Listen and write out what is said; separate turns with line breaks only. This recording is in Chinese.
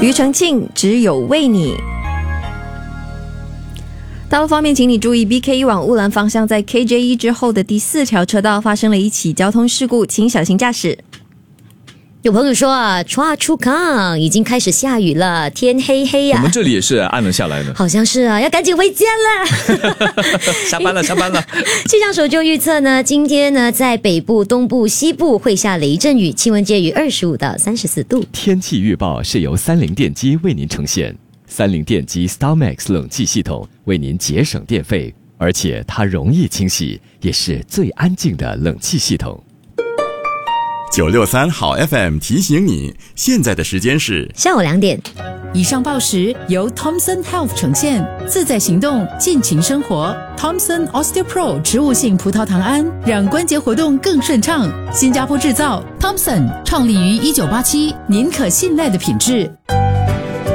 庾澄庆只有为你。道路方面，请你注意 BK1 往乌兰方向在 KJ1 之后的第4条车道发生了一起交通事故，请小心驾驶。
有朋友说啊，出康已经开始下雨了，天黑黑呀。
我们这里也是暗了下来的，
好像是啊，要赶紧回家了。
下班了。
气象署就预测呢，今天呢在北部、东部、西部会下雷阵雨，气温介于25到34度。
天气预报是由三菱电机为您呈现，三菱电机 StarMax 冷气系统为您节省电费，而且它容易清洗，也是最安静的冷气系统。
963好 FM 提醒你，现在的时间是
下午2点。
以上报时由 Thomson Health 呈现，自在行动，尽情生活。Thomson OsteoPro 植物性葡萄糖胺，让关节活动更顺畅。新加坡制造 ，Thomson 创立于1987，您可信赖的品质。